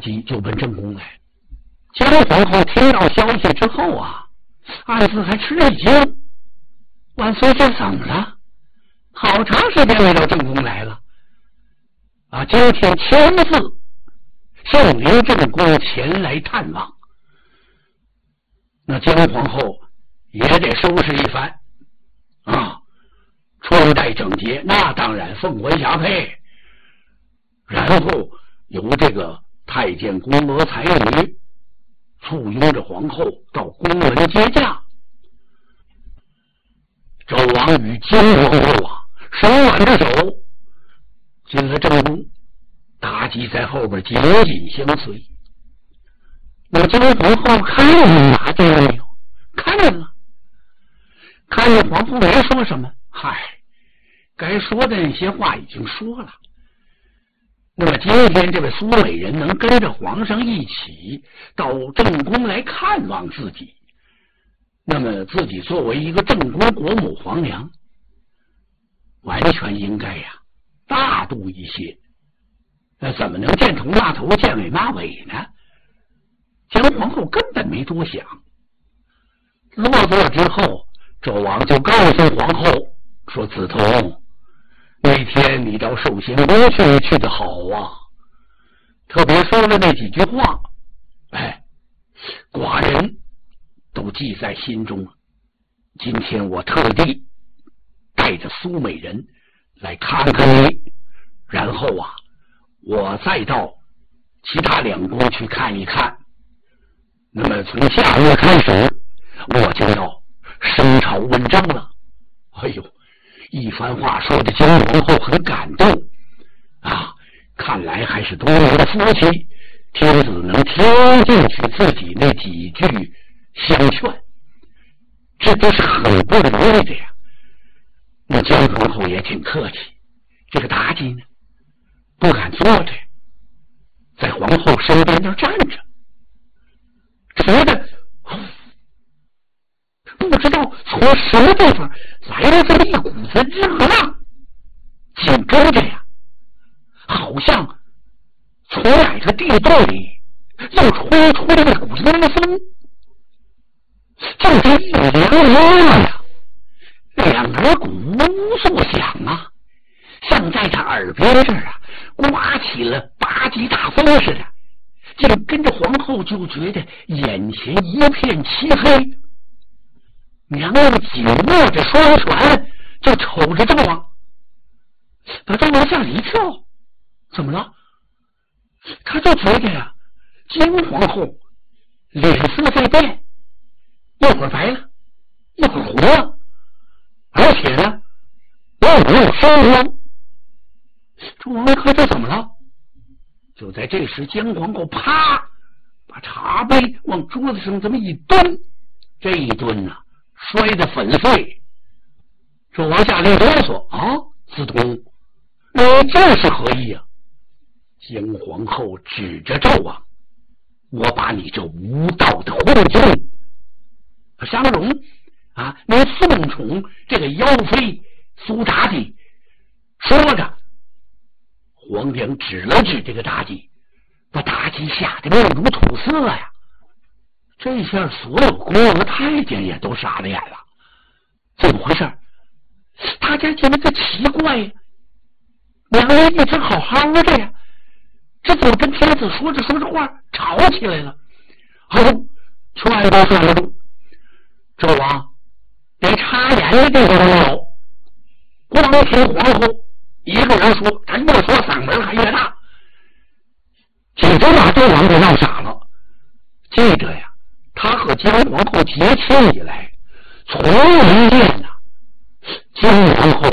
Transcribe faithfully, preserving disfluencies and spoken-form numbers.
姬就奔正宫来。姜皇后听到消息之后啊，暗自还吃了一惊，万岁这怎么了？好长时间没到正宫来了啊！今天亲自圣灵正宫前来探望，那姜皇后也得收拾一番啊，穿戴整洁，那当然凤冠霞帔，然后由这个太监宫娥才女簇拥着皇后到宫门接驾。纣王与姜皇后啊手挽着手进了正宫，妲己在后边紧紧相随。那姜皇后看见妲己了没有？看见了。看见皇后没说什么，嗨，该说的那些话已经说了。那么今天这位苏美人能跟着皇上一起到正宫来看望自己，那么自己作为一个正宫国母皇娘，完全应该呀大度一些，那怎么能见头骂头见尾骂尾呢？姜皇后根本没多想。落座之后，纣王就告诉皇后说：“梓潼，那天你到寿仙宫去去的好啊，特别说了那几句话，哎，寡人都记在心中了。今天我特地带着苏美人来看看你，然后啊，我再到其他两宫去看一看。那么从下月开始，我就要升朝问政了。”哎呦，一番话说的姜皇后很感动啊，看来还是多年的夫妻，天子能听进去自己那几句相劝，这都是很不容易的呀。那姜皇后也挺客气，这个妲己呢不敢坐着，在皇后身边那站着，觉得不知道从什么地方来了这么一股子热浪，紧跟着呀，好像从哪个地洞里又吹出了一股阴风，就这一凉凉呀，两耳鼓呜作响啊，像在他耳边这儿啊刮起了八级大风似的。这个跟着皇后就觉得眼前一片漆黑，娘娘紧握着双拳就瞅着纣王，把纣王吓了一跳。怎么了？他就觉得呀，姜皇后脸色在变，一会儿白了，一会儿红了，而且呢又没有声光。纣王看这怎么了？就在这时，姜皇后啪把茶杯往桌子上这么一蹲，这一蹲呢、啊、摔得粉碎。纣王下令哆嗦啊，梓潼，你这是何意啊？姜皇后指着纣王，我把你这无道的混君商容啊，你奉宠这个妖妃苏妲己。说着，皇娘指了指这个妲己，把妲己吓得面如土色呀。这下所有宫娥太监也都傻了眼了，怎么回事？大家觉得这奇怪呀，娘娘一直好好的呀，这怎么跟天子说着说着话吵起来了？好，全都算得住。纣王连插言的地方都没有，光听皇后一个人说，他越说嗓门还越大，简直把纣王给闹傻了。记着呀，他和姜皇后结亲以来，从没见呐姜皇后